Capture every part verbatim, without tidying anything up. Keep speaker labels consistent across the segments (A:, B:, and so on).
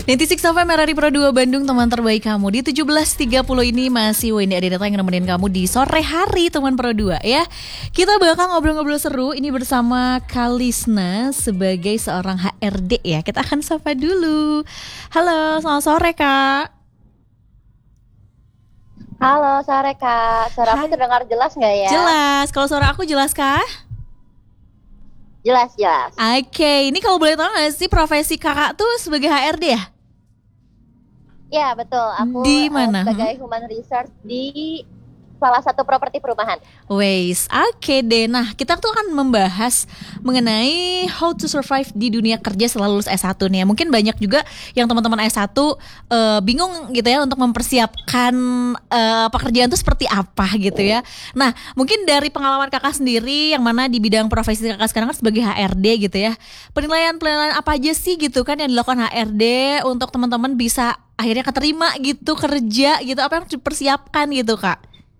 A: sembilan puluh enam F M R R I Pro dua Bandung, teman terbaik kamu. Di tujuh belas tiga puluh ini masih Wendy Adinata yang nemenin kamu di sore hari teman Pro dua ya. Kita bakal ngobrol-ngobrol seru ini bersama Kalisna sebagai seorang H R D ya. Kita akan sapa dulu. Halo, selamat sore Kak.
B: Halo sore Kak, suara aku terdengar jelas nggak ya?
A: Jelas, kalau suara aku jelas kah?
B: Jelas, jelas.
A: Oke, okay. Ini kalau boleh tahu nggak sih profesi kakak tuh sebagai H R D ya?
B: Ya betul, aku
A: di mana?
B: Uh, sebagai human research di salah satu properti perumahan.
A: Wes, oke okay deh. Nah, kita tuh akan membahas mengenai how to survive di dunia kerja setelah lulus S satu nih. Mungkin banyak juga yang teman-teman S satu uh, bingung gitu ya untuk mempersiapkan uh, pekerjaan itu seperti apa gitu ya. Nah, mungkin dari pengalaman kakak sendiri yang mana di bidang profesi kakak sekarang kan sebagai H R D gitu ya. Penilaian-penilaian apa aja sih gitu kan yang dilakukan H R D untuk teman-teman bisa akhirnya keterima gitu kerja gitu. Apa yang harus dipersiapkan gitu Kak?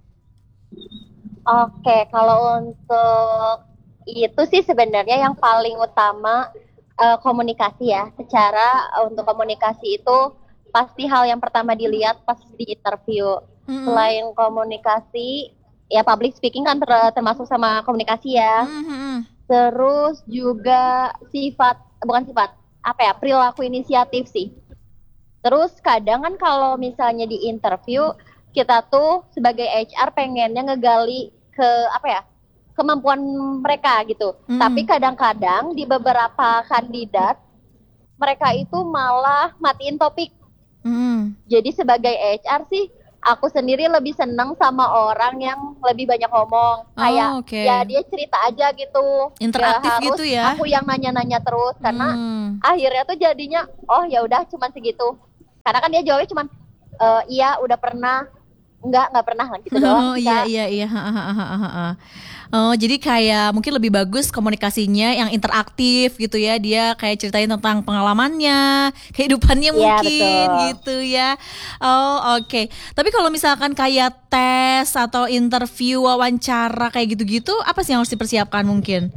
B: Oke, kalau untuk itu sih sebenarnya yang paling utama uh, komunikasi ya. Secara uh, untuk komunikasi itu pasti hal yang pertama dilihat pas di interview. Mm-hmm. Selain komunikasi, ya public speaking kan ter- termasuk sama komunikasi ya. Mm-hmm. Terus juga sifat, bukan sifat, apa ya, perilaku inisiatif sih. Terus kadang kan kalau misalnya di interview, kita tuh sebagai H R pengennya ngegali ke apa ya kemampuan mereka gitu. Hmm. Tapi kadang-kadang di beberapa kandidat mereka itu malah matiin topik. Hmm. Jadi sebagai H R sih aku sendiri lebih senang sama orang yang lebih banyak ngomong. Oh, kayak okay. Ya dia cerita aja gitu.
A: Interaktif ya, gitu ya.
B: Aku yang nanya-nanya terus karena hmm. akhirnya tuh jadinya oh ya udah cuman segitu. Karena kan dia jawabnya cuman e, iya udah pernah. Enggak, enggak pernah gitu doang.
A: Oh iya iya iya. Ha, ha, ha, ha, ha. Oh jadi kayak mungkin lebih bagus komunikasinya yang interaktif gitu ya. Dia kayak ceritain tentang pengalamannya, kehidupannya mungkin ya, gitu ya. Oh oke. Okay. Tapi kalau misalkan kayak tes atau interview, wawancara kayak gitu-gitu, apa sih yang harus dipersiapkan mungkin?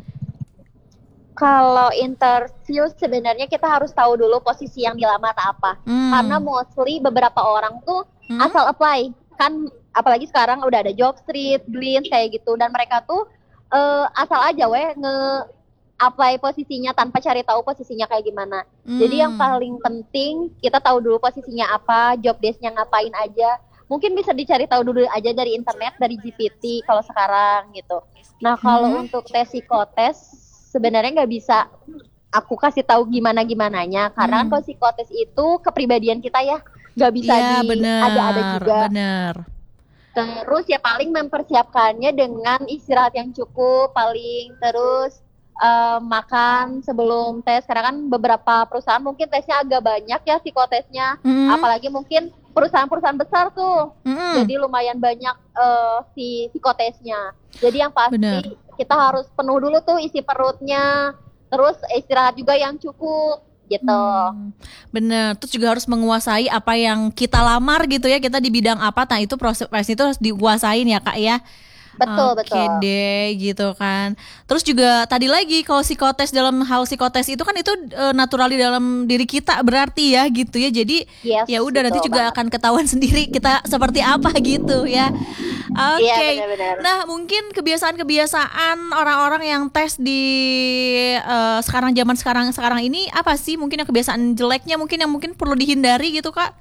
B: Kalau interview sebenarnya kita harus tahu dulu posisi yang dilamar apa. Hmm. Karena mostly beberapa orang tuh hmm? asal apply. Kan apalagi sekarang udah ada job street, Glints kayak gitu, dan mereka tuh uh, asal aja weh nge-apply posisinya tanpa cari tahu posisinya kayak gimana. Hmm. Jadi yang paling penting kita tahu dulu posisinya apa, job desk-nya ngapain aja. Mungkin bisa dicari tahu dulu aja dari internet, dari G P T kalau sekarang gitu. Nah kalau hmm. untuk tes psikotes sebenarnya nggak bisa aku kasih tahu gimana gimananya karena hmm. kan psikotes itu kepribadian kita ya. Gak bisa
A: ya,
B: di ada-ada juga.
A: Bener.
B: Terus ya paling mempersiapkannya dengan istirahat yang cukup paling, terus uh, makan sebelum tes. Karena kan beberapa perusahaan mungkin tesnya agak banyak ya psikotesnya, mm-hmm. apalagi mungkin perusahaan-perusahaan besar tuh, mm-hmm. jadi lumayan banyak uh, si psikotesnya. Jadi yang pasti Bener. Kita harus penuh dulu tuh isi perutnya, terus istirahat juga yang cukup. Gitu. Hmm,
A: bener. Terus juga harus menguasai apa yang kita lamar gitu ya. Kita di bidang apa, nah itu proses itu harus dikuasain ya Kak ya.
B: Betul,
A: Oke
B: betul.
A: Oke deh gitu kan. Terus juga tadi lagi kalau psikotes, dalam hal psikotes itu kan itu e, natural di dalam diri kita berarti ya gitu ya. Jadi yes, ya udah nanti juga banget. Akan ketahuan sendiri kita seperti apa gitu ya. Oke. Okay.
B: Iya,
A: nah mungkin kebiasaan-kebiasaan orang-orang yang tes di uh, sekarang zaman sekarang sekarang ini apa sih mungkin yang kebiasaan jeleknya mungkin yang mungkin perlu dihindari gitu Kak?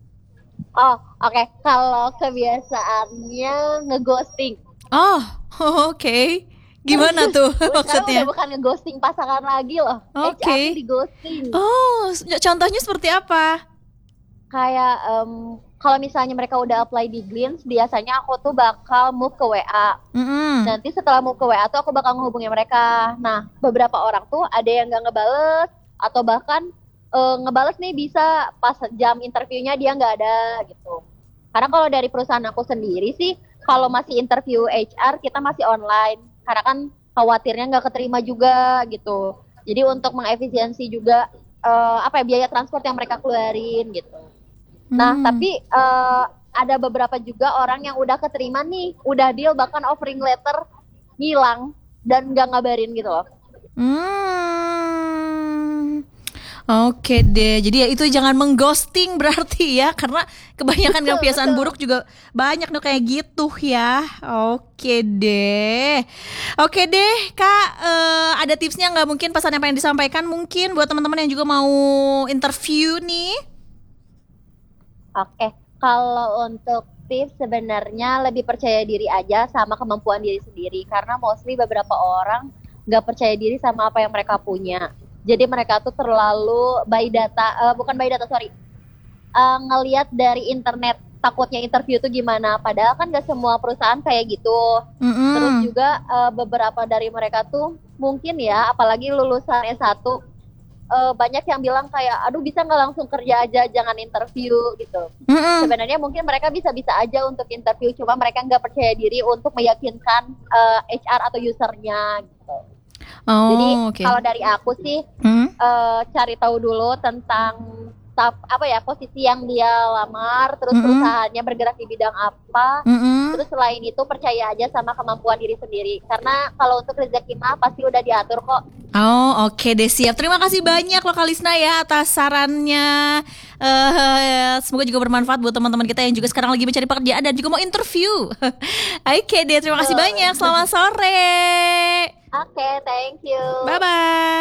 B: Oh oke. Okay. Kalau kebiasaannya ngeghosting.
A: Oh oke. Okay. Gimana tuh maksudnya?
B: Udah bukan ngeghosting pasangan lagi loh.
A: Oke. Okay.
B: Di ghosting.
A: Oh contohnya seperti apa?
B: Kayak um, kalau misalnya mereka udah apply di Glints, biasanya aku tuh bakal move ke W A. Mm-hmm. Nanti setelah move ke W A tuh aku bakal ngehubungin mereka. Nah, beberapa orang tuh ada yang nggak ngebales atau bahkan uh, ngebales nih bisa pas jam interviewnya dia nggak ada gitu. Karena kalau dari perusahaan aku sendiri sih, kalau masih interview H R kita masih online. Karena kan khawatirnya nggak keterima juga gitu. Jadi untuk mengefisiensi juga uh, apa ya biaya transport yang mereka keluarin gitu. Nah, hmm. tapi uh, ada beberapa juga orang yang udah keterima nih, udah deal bahkan offering letter ngilang dan nggak ngabarin gitu loh.
A: Hmm. Oke deh, jadi ya itu jangan mengghosting berarti ya, karena kebanyakan
B: Betul,
A: kebiasaan
B: betul.
A: buruk juga banyak nih kayak gitu ya. Oke deh, oke deh Kak, eh, ada tipsnya nggak, mungkin pesan yang pengen disampaikan mungkin buat teman-teman yang juga mau interview nih?
B: Oke, kalau untuk tips sebenarnya lebih percaya diri aja sama kemampuan diri sendiri karena mostly beberapa orang nggak percaya diri sama apa yang mereka punya. Jadi mereka tuh terlalu by data, eh, bukan by data sorry, eh, ngelihat dari internet takutnya interview tuh gimana. Padahal kan gak semua perusahaan kayak gitu. Terus
A: Mm-mm.
B: juga eh, beberapa dari mereka tuh mungkin ya, apalagi lulusan S satu eh, banyak yang bilang kayak aduh bisa nggak langsung kerja aja jangan interview gitu.
A: Mm-mm.
B: Sebenarnya mungkin mereka bisa-bisa aja untuk interview, cuma mereka nggak percaya diri untuk meyakinkan eh, H R atau usernya gitu. Jadi
A: Oh, oke.
B: kalau dari aku sih
A: Mm.
B: eh, cari tahu dulu tentang tap, apa ya posisi yang dia lamar, terus
A: Mm-mm.
B: perusahaannya bergerak di bidang apa.
A: Mm-mm.
B: Terus selain itu percaya aja sama kemampuan diri sendiri. Karena kalau untuk rezeki mah pasti udah diatur kok.
A: Oh, oke deh, siap. Terima kasih banyak loh Kalisna ya atas sarannya. Eh, semoga juga bermanfaat buat teman-teman kita yang juga sekarang lagi mencari pekerjaan dan juga mau interview. Oke deh, terima kasih banyak.
B: Betul.
A: Selamat sore.
B: Oke, okay, thank you.
A: Bye bye.